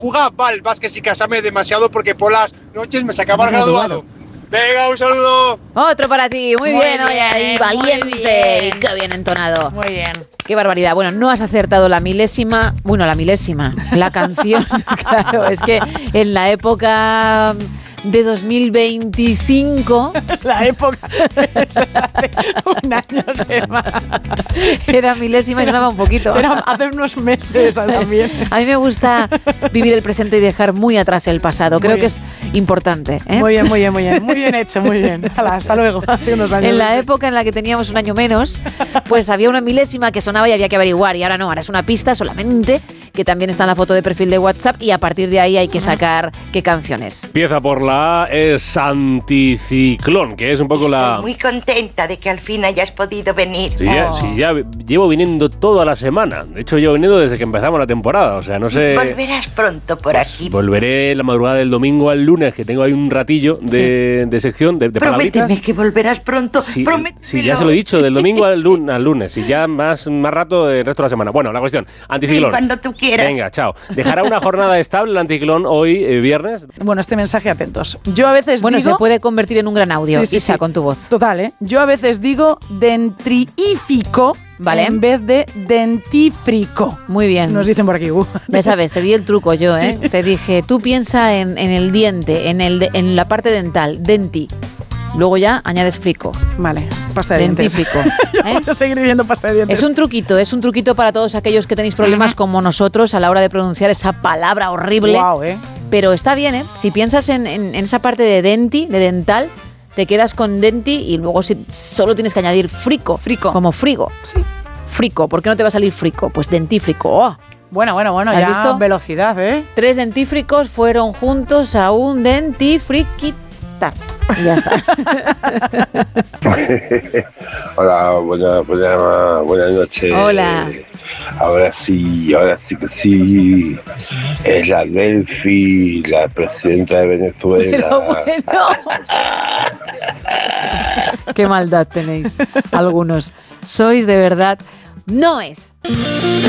jugar al básquet sin casarme demasiado porque por las noches me sacaba el graduado. Venga, un saludo. Otro para ti, muy bien, oye, ahí, valiente, y qué bien entonado. Muy bien. Qué barbaridad. Bueno, no has acertado la milésima, la canción, claro, es que en la época de 2025... La época, eso es hace un año de más. Era milésima y sonaba un poquito. Era hace unos meses también. A mí me gusta vivir el presente y dejar muy atrás el pasado. Creo que es importante. Muy bien, muy bien, muy bien. Muy bien hecho, muy bien. Hala, hasta luego. Hace unos años. En la época en la que teníamos un año menos, pues había una milésima que sonaba y había que averiguar. Y ahora no, ahora es una pista solamente que también está en la foto de perfil de WhatsApp y a partir de ahí hay que sacar qué canciones. Empieza por la A, es Anticiclón, que es un poco la... Estoy muy contenta de que al fin hayas podido venir. Sí, ya llevo viniendo toda la semana. De hecho, llevo viniendo desde que empezamos la temporada. O sea, no sé... Volverás pronto por aquí. Volveré la madrugada del domingo al lunes, que tengo ahí un ratillo de sección, de palabritas. Prométeme que volverás pronto. Sí, sí, ya se lo he dicho, del domingo al lunes. Y ya más rato del resto de la semana. Bueno, la cuestión, Anticiclón. Cuando tú quieras. Venga, chao. ¿Dejará una jornada estable el Anticiclón hoy, viernes? Bueno, este mensaje, atentos. Yo a veces digo... se puede convertir en un gran audio, Isa, con tu voz. Total, ¿eh? Yo a veces digo dentriífico, ¿vale? En vez de dentífrico. Muy bien. Nos dicen por aquí. Ya sabes, te di el truco yo, ¿eh? Sí. Te dije, tú piensa en el diente, en la parte dental, denti. Luego ya añades frico. Vale, pasta de dientes. Dentífrico. Voy a seguir diciendo pasta de dientes. Es un truquito para todos aquellos que tenéis problemas como nosotros a la hora de pronunciar esa palabra horrible. Wow, Pero está bien, ¿eh? Si piensas en esa parte de denti, de dental, te quedas con denti y luego solo tienes que añadir frico. Frico. Como frigo. Sí. Frico. ¿Por qué no te va a salir frico? Pues dentífrico. ¡Oh! Bueno, ¿Has ya visto? Velocidad, ¿eh? 3 dentífricos fueron juntos a un dentifriquitar. Y ya está. Hola, buenas noches. Hola. Ahora sí que sí. Es la Delphi, la presidenta de Venezuela. Pero bueno. Qué maldad tenéis algunos. Sois de verdad. No es.